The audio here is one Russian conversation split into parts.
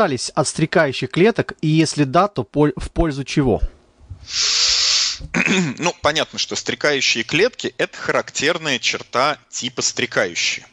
от стрекающих клеток, и если да, то в пользу чего? Ну, понятно, что стрекающие клетки – это характерная черта типа стрекающие.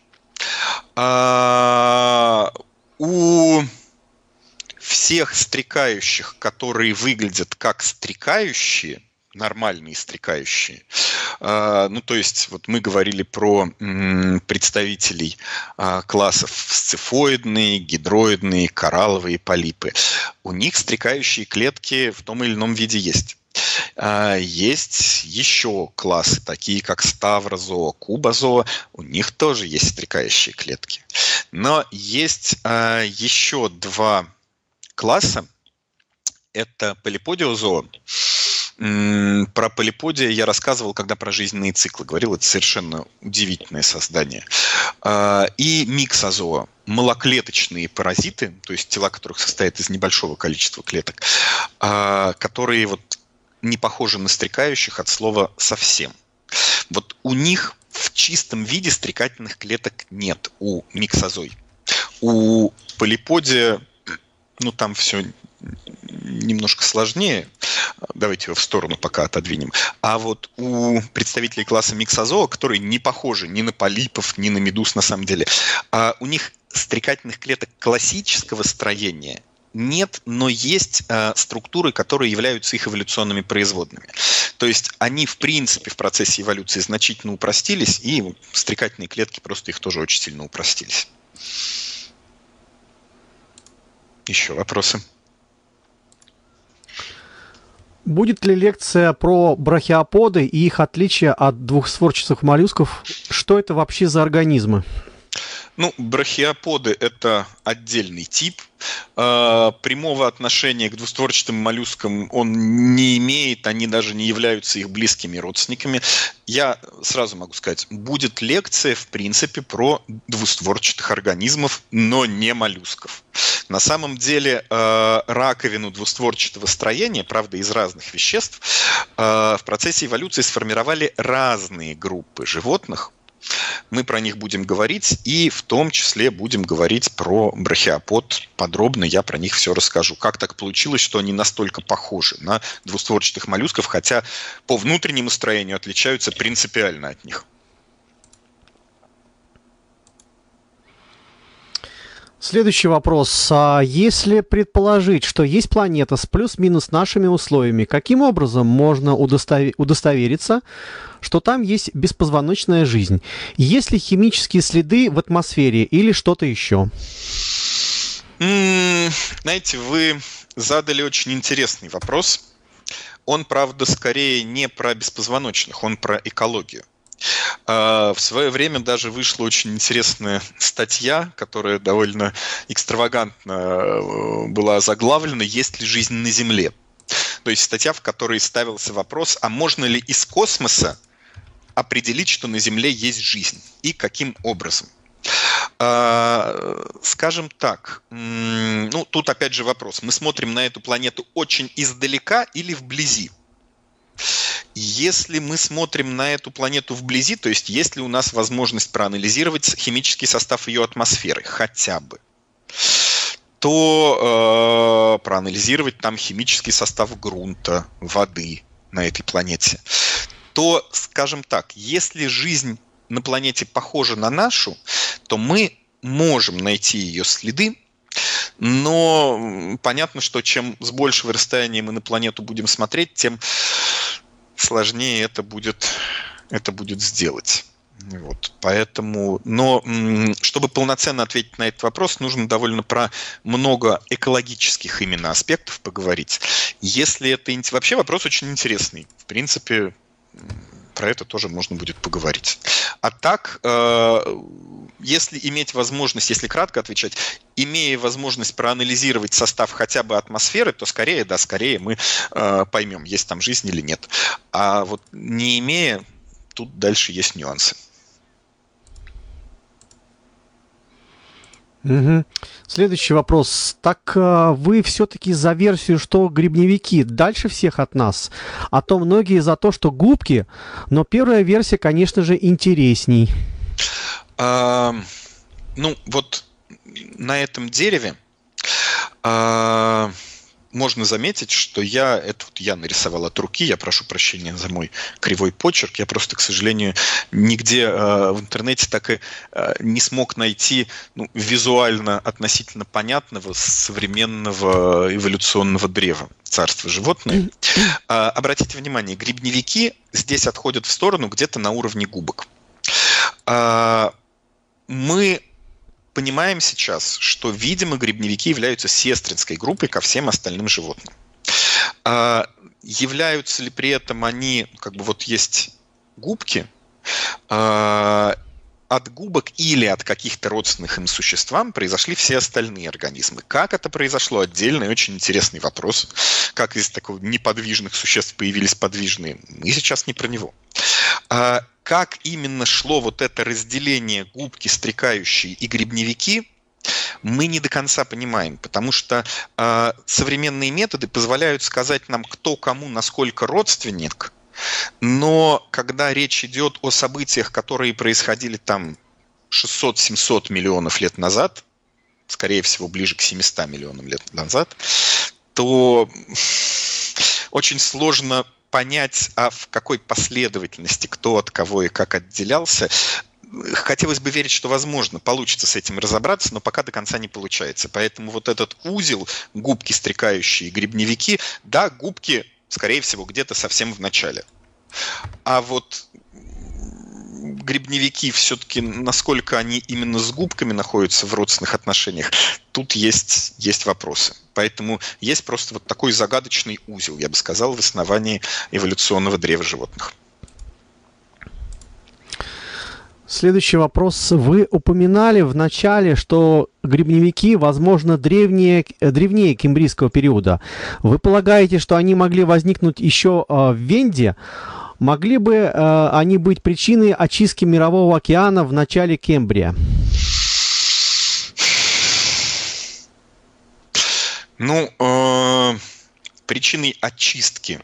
У всех стрекающих, которые выглядят как стрекающие, нормальные стрекающие, ну, то есть, вот мы говорили про представителей классов сцифоидные, гидроидные, коралловые полипы. У них стрекающие клетки в том или ином виде есть. Есть еще классы, такие как ставрозоо, кубозоо, у них тоже есть стрекающие клетки. Но есть еще два класса, это полиподиозоо. Про полиподия я рассказывал, когда про жизненные циклы говорил, это совершенно удивительное создание. И миксозоо, малоклеточные паразиты, то есть тела которых состоят из небольшого количества клеток, которые вот не похожи на стрекающих от слова совсем. Вот у них в чистом виде стрекательных клеток нет, у миксозой. У полиподия, ну там все немножко сложнее, давайте его в сторону пока отодвинем. А вот у представителей класса миксозоо, которые не похожи ни на полипов, ни на медуз на самом деле, у них стрекательных клеток классического строения нет, но есть структуры, которые являются их эволюционными производными. То есть они, в принципе, в процессе эволюции значительно упростились, и стрекательные клетки просто их тоже очень сильно упростились. Еще вопросы? Будет ли лекция про брахиоподы и их отличия от двухстворчатых моллюсков? Что это вообще за организмы? Ну, брахиоподы – это отдельный тип. Прямого отношения к двустворчатым моллюскам он не имеет, они даже не являются их близкими родственниками. Я сразу могу сказать, будет лекция, в принципе, про двустворчатых организмов, но не моллюсков. На самом деле раковину двустворчатого строения, правда, из разных веществ, в процессе эволюции сформировали разные группы животных. Мы про них будем говорить, и в том числе будем говорить про брахиопод подробно. Я про них все расскажу. Как так получилось, что они настолько похожи на двустворчатых моллюсков, хотя по внутреннему строению отличаются принципиально от них. Следующий вопрос. Если предположить, что есть планета с плюс-минус нашими условиями, каким образом можно удостовериться, что там есть беспозвоночная жизнь? Есть ли химические следы в атмосфере или что-то еще? Знаете, вы задали очень интересный вопрос. Он, правда, скорее не про беспозвоночных, он про экологию. В свое время даже вышла очень интересная статья, которая довольно экстравагантно была заглавлена «Есть ли жизнь на Земле?». То есть статья, в которой ставился вопрос, а можно ли из космоса определить, что на Земле есть жизнь, и каким образом. Скажем так, ну тут опять же вопрос, мы смотрим на эту планету очень издалека или вблизи? Если мы смотрим на эту планету вблизи, то есть есть ли у нас возможность проанализировать химический состав ее атмосферы хотя бы, то проанализировать там химический состав грунта, воды на этой планете, то, скажем так, если жизнь на планете похожа на нашу, то мы можем найти ее следы, но понятно, что чем с большего расстояния мы на планету будем смотреть, тем сложнее это будет сделать. Вот, поэтому, но чтобы полноценно ответить на этот вопрос, нужно довольно про много экологических именно аспектов поговорить. Если это вообще вопрос очень интересный, в принципе, про это тоже можно будет поговорить. А так, если иметь возможность, если кратко отвечать, имея возможность проанализировать состав хотя бы атмосферы, то скорее, да, скорее мы поймем, есть там жизнь или нет. А вот не имея, тут дальше есть нюансы. Угу. Следующий вопрос. Так вы все-таки за версию, что грибневики дальше всех от нас, а то многие за то, что губки, но первая версия, конечно же, интересней. Ну, вот на этом дереве Можно заметить, что я нарисовал от руки, я прошу прощения за мой кривой почерк, я просто, к сожалению, нигде в интернете так и не смог найти визуально относительно понятного современного эволюционного древа царства животных. Обратите внимание, грибневики здесь отходят в сторону где-то на уровне губок. Мы понимаем сейчас, что, видимо, грибневики являются сестринской группой ко всем остальным животным. Являются ли при этом они, есть губки, от губок или от каких-то родственных им существам произошли все остальные организмы. Как это произошло? Отдельный, очень интересный вопрос. Как из таких неподвижных существ появились подвижные? Мы сейчас не про него. Как именно шло вот это разделение губки, стрекающие и грибневики, мы не до конца понимаем, потому что современные методы позволяют сказать нам, кто кому насколько родственник, но когда речь идет о событиях, которые происходили там 600-700 миллионов лет назад, скорее всего, ближе к 700 миллионам лет назад, то очень сложно понять, в какой последовательности кто от кого и как отделялся. Хотелось бы верить, что, возможно, получится с этим разобраться, но пока до конца не получается. Поэтому вот этот узел, губки, стрекающие, грибневики, да, губки, скорее всего, где-то совсем в начале. А вот грибневики все-таки, насколько они именно с губками находятся в родственных отношениях, тут есть вопросы. Поэтому есть просто вот такой загадочный узел, я бы сказал, в основании эволюционного древа животных. Следующий вопрос. Вы упоминали в начале, что грибневики, возможно, древнее кембрийского периода. Вы полагаете, что они могли возникнуть еще в Венде? Могли бы они быть причиной очистки Мирового океана в начале Кембрия? Причиной очистки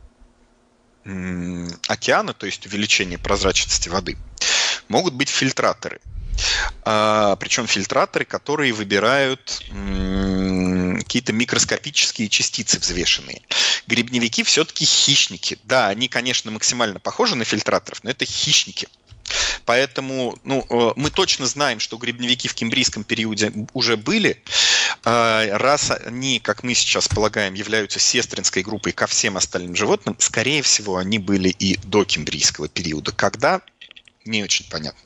океана, то есть увеличения прозрачности воды, могут быть фильтраторы. Причем фильтраторы, которые выбирают какие-то микроскопические частицы взвешенные. Грибневики все-таки хищники. Да, они, конечно, максимально похожи на фильтраторов, но это хищники. Поэтому мы точно знаем, что грибневики в кембрийском периоде уже были. Раз они, как мы сейчас полагаем, являются сестринской группой ко всем остальным животным, скорее всего, они были и до кембрийского периода. Когда? Не очень понятно.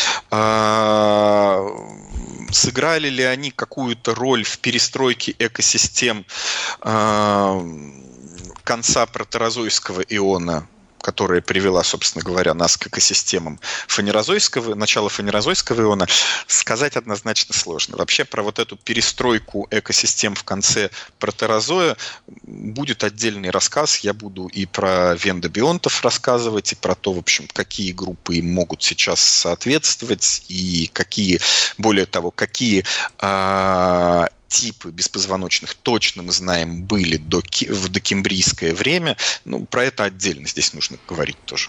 Сыграли ли они какую-то роль в перестройке экосистем конца протерозойского эона, которая привела, собственно говоря, нас к экосистемам начала фанерозойского эона, сказать однозначно сложно. Вообще про вот эту перестройку экосистем в конце протерозоя будет отдельный рассказ. Я буду и про вендобионтов рассказывать, и про то, в общем, какие группы им могут сейчас соответствовать, и какие, более того, какие типы беспозвоночных точно мы знаем были в докембрийское время. Про это отдельно здесь нужно говорить тоже.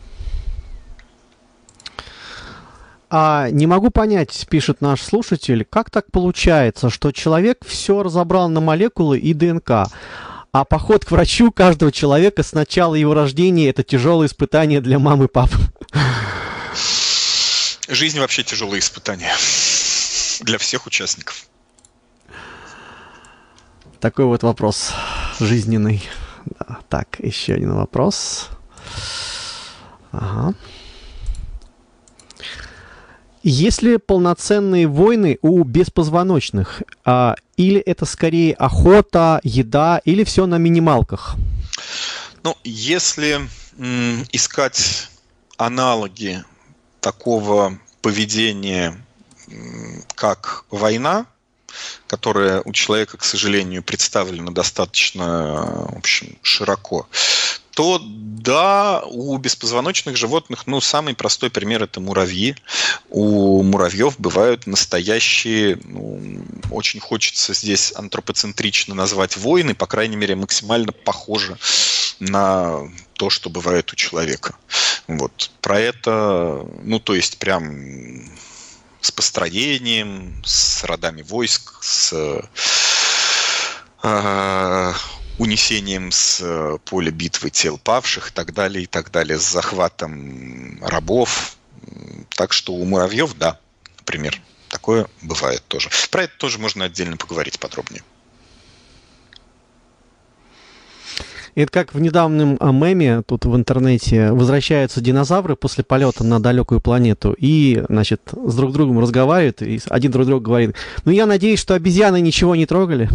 Не могу понять, пишет наш слушатель, как так получается, что человек все разобрал на молекулы и ДНК, а поход к врачу каждого человека с начала его рождения – это тяжелое испытание для мамы и папы? Жизнь вообще тяжелое испытание для всех участников. Такой вот вопрос жизненный. Да, так, еще один вопрос. Ага. Есть ли полноценные войны у беспозвоночных? Или это скорее охота, еда, или все на минималках? Если искать аналоги такого поведения, как война, которая у человека, к сожалению, представлена достаточно, в общем, широко, то да, у беспозвоночных животных, самый простой пример – это муравьи. У муравьев бывают настоящие, очень хочется здесь антропоцентрично назвать войны, по крайней мере, максимально похожи на то, что бывает у человека. Вот. Про это, то есть прям с построением, с родами войск, с унесением с поля битвы тел павших и так далее, с захватом рабов. Так что у муравьев, да, например, такое бывает тоже. Про это тоже можно отдельно поговорить подробнее. Это как в недавнем меме тут в интернете: возвращаются динозавры после полета на далекую планету и, значит, с друг другом разговаривают, и один друг другу говорит: ну, я надеюсь, что обезьяны ничего не трогали.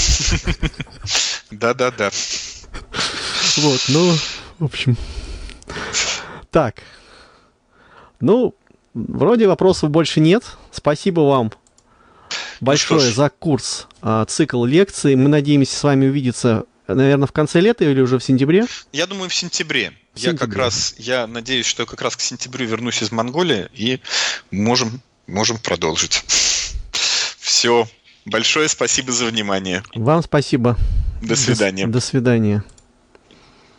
Да-да-да. Вот, ну, в общем. Так. Ну, вроде вопросов больше нет. Спасибо вам большое за курс, цикл лекций. Мы надеемся с вами увидеться, наверное, в конце лета или уже в сентябре? Я думаю, в сентябре. Я надеюсь, что я как раз к сентябрю вернусь из Монголии и можем продолжить. Все. Большое спасибо за внимание. Вам спасибо. До свидания. До свидания.